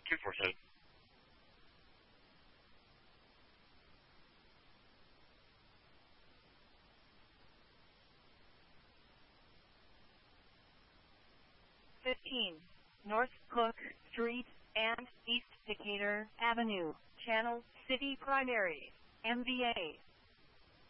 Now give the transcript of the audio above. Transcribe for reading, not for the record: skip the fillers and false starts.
247. 15. North Cook Street and East Decatur Avenue, Channel City Primary, MVA.